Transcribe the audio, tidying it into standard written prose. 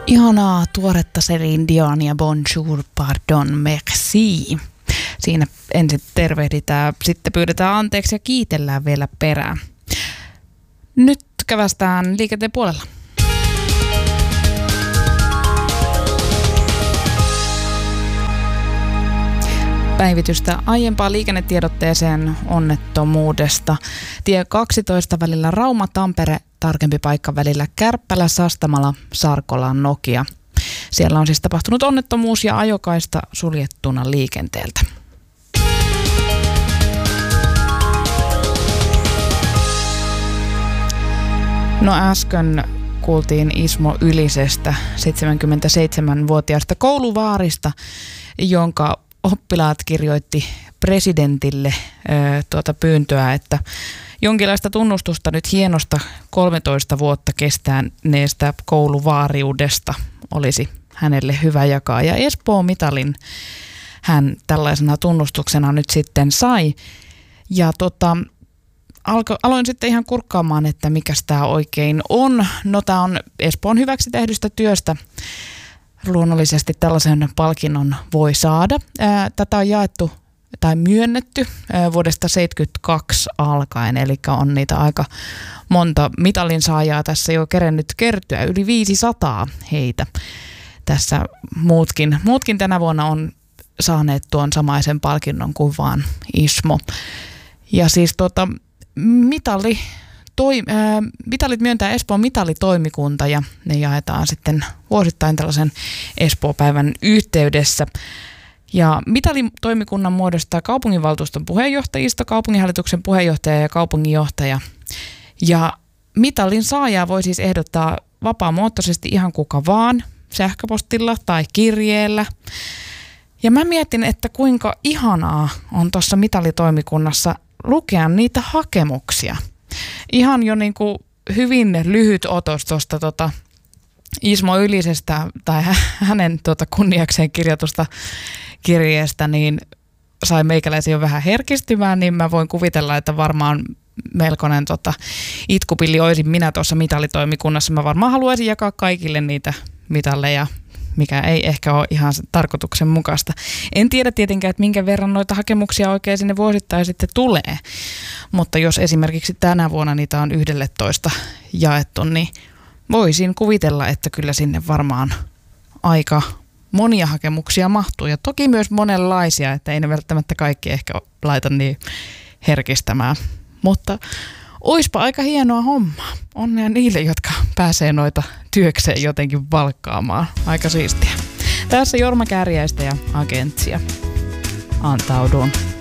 Ihanaa tuoretta Céline Dionia, bonjour, pardon, merci. Siinä ensin tervehditään, sitten pyydetään anteeksi ja kiitellään vielä perään. Nyt kävästään liikenteen puolella. Päivitystä aiempaan liikennetiedotteeseen onnettomuudesta. Tie 12 välillä Rauma-Tampere, tarkempi paikka välillä Kärppälä, Sastamala, Sarkola, Nokia. Siellä on siis tapahtunut onnettomuus ja ajokaista suljettuna liikenteeltä. No äsken kuultiin Ismo Ylisestä, 77-vuotiaasta kouluvaarista, jonka oppilaat kirjoitti presidentille pyyntöä, että jonkinlaista tunnustusta nyt hienosta 13 vuotta kestäneestä kouluvaariudesta olisi hänelle hyvä jakaa. Ja Espoon mitalin hän tällaisena tunnustuksena nyt sitten sai. Ja aloin sitten ihan kurkkaamaan, että mikäs tämä oikein on. No tämä on Espoon hyväksi tehdystä työstä. Luonnollisesti tällaisen palkinnon voi saada. Tätä on jaettu tai myönnetty vuodesta 1972 alkaen, eli on niitä aika monta mitalin saajaa tässä jo kerennyt kertyä, yli 500 heitä. Tässä muutkin tänä vuonna on saaneet tuon samaisen palkinnon kuin vaan Ismo. Ja siis mitalit myöntää Espoon mitalitoimikunta ja ne jaetaan sitten vuosittain tällaisen Espoo-päivän yhteydessä. Ja mitalitoimikunnan muodostaa kaupunginvaltuuston puheenjohtajista, kaupunginhallituksen puheenjohtaja ja kaupunginjohtaja. Ja mitalin saajaa voi siis ehdottaa vapaamuotoisesti ihan kuka vaan, sähköpostilla tai kirjeellä. Ja mä mietin, että kuinka ihanaa on tuossa mitalitoimikunnassa lukea niitä hakemuksia. Ihan jo niin kuin hyvin lyhyt otos tuosta Ismo Ylisestä tai hänen kunniakseen kirjoitusta kirjeestä, niin sai meikäläisen jo vähän herkistymään, niin mä voin kuvitella, että varmaan melkoinen itkupilli olisin minä tuossa mitalitoimikunnassa. Mä varmaan haluaisin jakaa kaikille niitä mitalleja, mikä ei ehkä ole ihan tarkoituksenmukaista. En tiedä tietenkään, että minkä verran noita hakemuksia oikein sinne vuosittain sitten tulee, mutta jos esimerkiksi tänä vuonna niitä on 11 jaettu, niin voisin kuvitella, että kyllä sinne varmaan aika monia hakemuksia mahtuu ja toki myös monenlaisia, että ei ne välttämättä kaikki ehkä laita niin herkistämään, mutta oispa aika hienoa hommaa. Onnea niille, jotka pääsee noita työkseen jotenkin valkkaamaan. Aika siistiä. Tässä Jorma Kääriäistä ja Agentsia. Antaudun.